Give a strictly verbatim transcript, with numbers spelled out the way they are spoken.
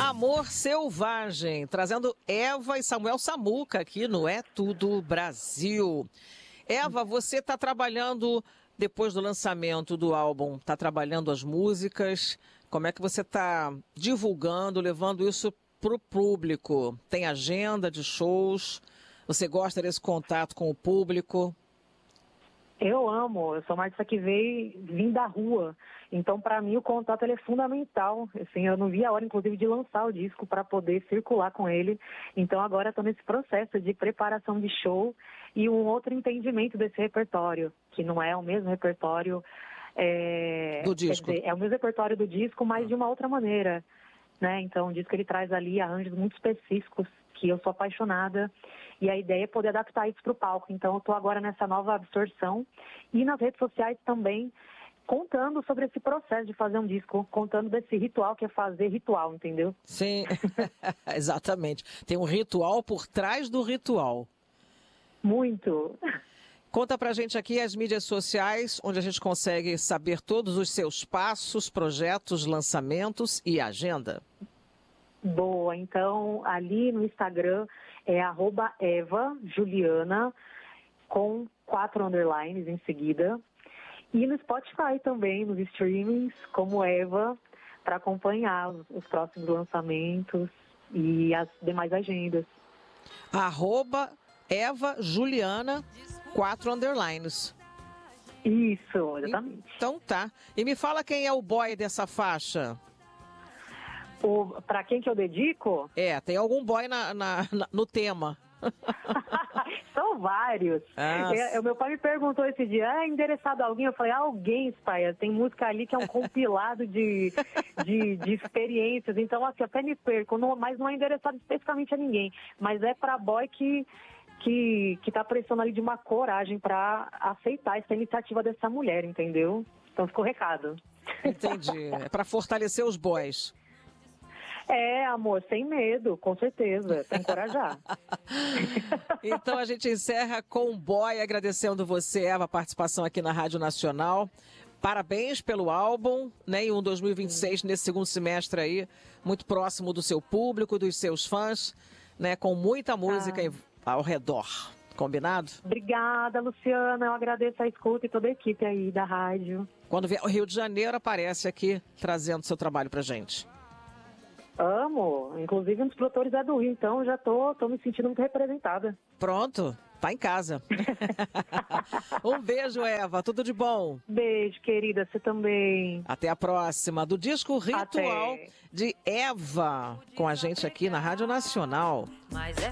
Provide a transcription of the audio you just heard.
Amor Selvagem, trazendo Eva e Samuel Samuca aqui no É Tudo Brasil. Eva, você está trabalhando, depois do lançamento do álbum, está trabalhando as músicas. Como é que você está divulgando, levando isso para o público? Tem agenda de shows? Você gosta desse contato com o público? Eu amo, eu sou uma artista que veio vim da rua, então para mim o contato ele é fundamental, assim, eu não vi a hora inclusive de lançar o disco para poder circular com ele, então agora estou nesse processo de preparação de show e um outro entendimento desse repertório, que não é o mesmo repertório é, do disco, quer dizer, é o mesmo repertório do disco, mas de uma outra maneira, né? Então o disco ele traz ali arranjos muito específicos que eu sou apaixonada, e a ideia é poder adaptar isso para o palco. Então eu estou agora nessa nova absorção e nas redes sociais também contando sobre esse processo de fazer um disco, contando desse ritual que é fazer ritual, entendeu? Sim, exatamente. Tem um ritual por trás do ritual. Muito. Conta pra gente aqui as mídias sociais, onde a gente consegue saber todos os seus passos, projetos, lançamentos e agenda. Boa, então ali no Instagram é arroba Eva Juliana com quatro underlines em seguida. E no Spotify também, nos streamings, como Eva, para acompanhar os, os próximos lançamentos e as demais agendas. Arroba Eva Juliana, quatro underlines. Isso, exatamente. Então tá. E me fala quem é o boy dessa faixa. Para quem que eu dedico? É, tem algum boy na, na, na, no tema. São vários. Ah, é, é, meu pai me perguntou esse dia, é endereçado a alguém? Eu falei, alguém, Spaia. Tem música ali que é um compilado de, de, de experiências. Então, assim, até me perco, não, mas não é endereçado especificamente a ninguém. Mas é para boy que, que, que tá precisando ali de uma coragem para aceitar essa iniciativa dessa mulher, entendeu? Então ficou recado. Entendi. É para fortalecer os boys. É, amor, sem medo, com certeza, para encorajar. Então a gente encerra com o boy, agradecendo você, Eva, a participação aqui na Rádio Nacional. Parabéns pelo álbum, né, em um dois mil e vinte e seis, nesse segundo semestre aí, muito próximo do seu público, dos seus fãs, né, com muita música ah. ao redor. Combinado? Obrigada, Luciana, eu agradeço a escuta e toda a equipe aí da rádio. Quando vier ao Rio de Janeiro, aparece aqui, trazendo seu trabalho pra gente. Amo, inclusive um dos produtores é do Rio, então já tô, tô me sentindo muito representada. Pronto, tá em casa. Um beijo, Eva, tudo de bom. Beijo, querida, você também. Até a próxima, do disco Ritual Até. de Eva, com a gente aqui na Rádio Nacional. Mas é